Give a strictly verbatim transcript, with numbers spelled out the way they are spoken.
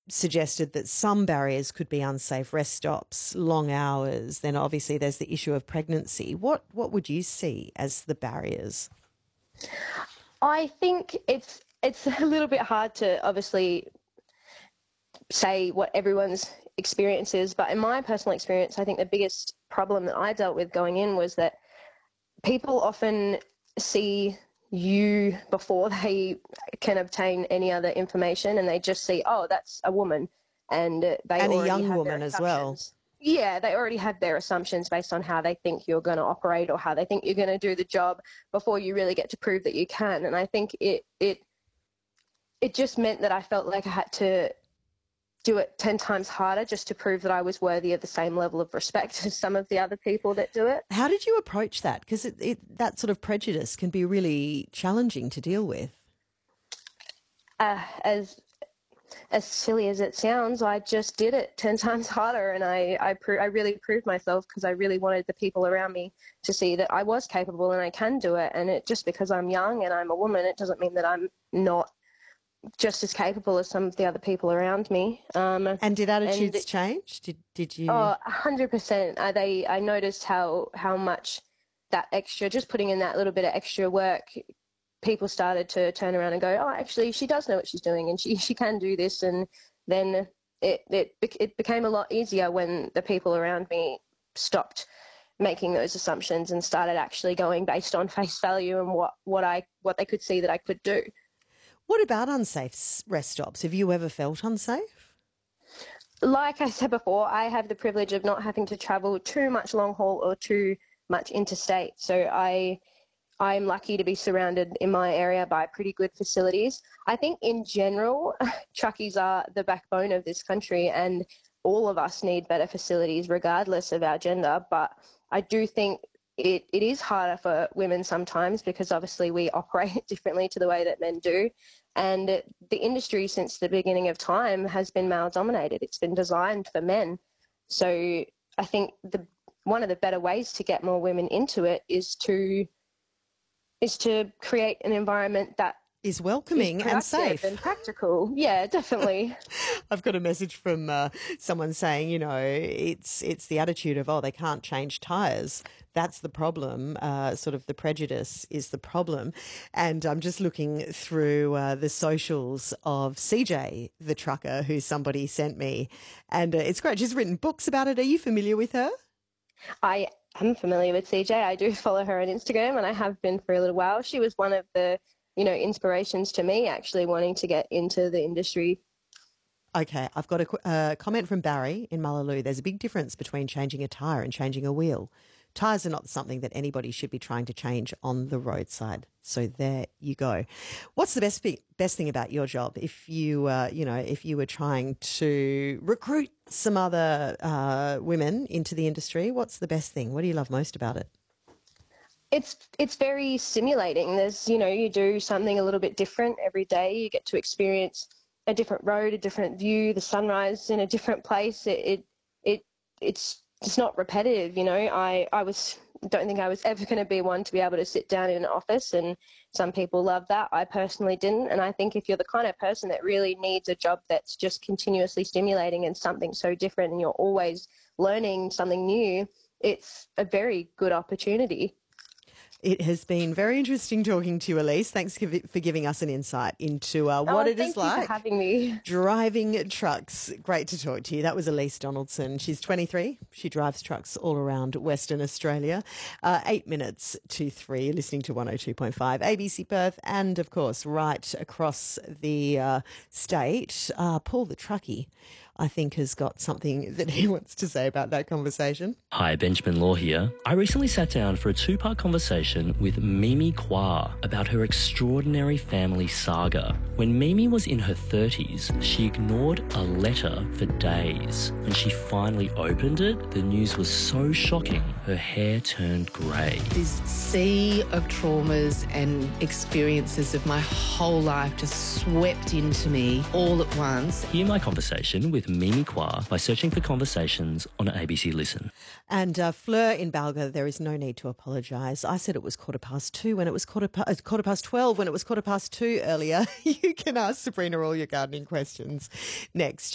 suggested that some barriers could be unsafe rest stops, long hours. Then obviously there's the issue of pregnancy. What what would you see as the barriers? I think it's it's a little bit hard to obviously say what everyone's experience is, but in my personal experience, I think the biggest problem that I dealt with going in was that people often see you before they can obtain any other information, and they just see, oh, that's a woman, and uh, they And a already young have woman their as well. assumptions. Yeah, they already have their assumptions based on how they think you're going to operate or how they think you're going to do the job before you really get to prove that you can. And I think it it it just meant that I felt like I had to do it ten times harder just to prove that I was worthy of the same level of respect as some of the other people that do it. How did you approach that? Because it, it, that sort of prejudice can be really challenging to deal with. Uh, as as silly as it sounds, I just did it ten times harder, and I I, pro- I really proved myself because I really wanted the people around me to see that I was capable and I can do it. And it just because I'm young and I'm a woman, it doesn't mean that I'm not just as capable as some of the other people around me. Um, And did attitudes and, change? Did did you? Oh, a hundred percent. I they I noticed how how much that extra, just putting in that little bit of extra work, people started to turn around and go, oh, actually, she does know what she's doing, and she she can do this. And then it it it became a lot easier when the people around me stopped making those assumptions and started actually going based on face value and what what I what they could see that I could do. What about unsafe rest stops? Have you ever felt unsafe? Like I said before, I have the privilege of not having to travel too much long haul or too much interstate. So I, I'm lucky to be surrounded in my area by pretty good facilities. I think in general, truckies are the backbone of this country, and all of us need better facilities regardless of our gender. But I do think it, it is harder for women sometimes because obviously we operate differently to the way that men do. And the industry since the beginning of time has been male dominated. It's been designed for men. So I think the one of the better ways to get more women into it is to is to create an environment that is welcoming is and safe and practical. Yeah, definitely. I've got a message from uh, someone saying, you know, it's it's the attitude of, oh, they can't change tyres. That's the problem. Uh, sort of the prejudice is the problem. And I'm just looking through uh, the socials of C J, the trucker, who somebody sent me. And uh, it's great. She's written books about it. Are you familiar with her? I am familiar with C J. I do follow her on Instagram, and I have been for a little while. She was one of the, you know, inspirations to me actually wanting to get into the industry. Okay, I've got a uh, comment from Barry in Mullaloo. There's a big difference between changing a tyre and changing a wheel. Tyres are not something that anybody should be trying to change on the roadside. So there you go. What's the best best thing about your job? If you, uh, you know, if you were trying to recruit some other uh, women into the industry, what's the best thing? What do you love most about it? It's it's very stimulating. There's, you know, you do something a little bit different every day. You get to experience a different road, a different view, the sunrise in a different place. It it, it it's it's not repetitive, you know. I, I was don't think I was ever going to be one to be able to sit down in an office, and some people love that. I personally didn't. And I think if you're the kind of person that really needs a job that's just continuously stimulating and something so different, and you're always learning something new, it's a very good opportunity. It has been very interesting talking to you, Elise. Thanks for giving us an insight into uh, what oh, it is like. Thank you for having me. Driving trucks. Great to talk to you. That was Elise Donaldson. She's twenty-three. She drives trucks all around Western Australia. Uh, eight minutes to three. You're listening to one oh two point five A B C Perth, and of course right across the uh, state. Uh, Paul the truckie, I think, has got something that he wants to say about that conversation. Hi, Benjamin Law here. I recently sat down for a two-part conversation with Mimi Kwa about her extraordinary family saga. When Mimi was in her thirties, she ignored a letter for days. When she finally opened it, the news was so shocking, her hair turned grey. This sea of traumas and experiences of my whole life just swept into me all at once. Hear my conversation with Mimi Kwa by searching for Conversations on A B C Listen. And uh, Fleur in Balga, there is no need to apologise. I said it was quarter past two when it was quarter, pa- uh, quarter past twelve when it was quarter past two earlier. You can ask Sabrina all your gardening questions next.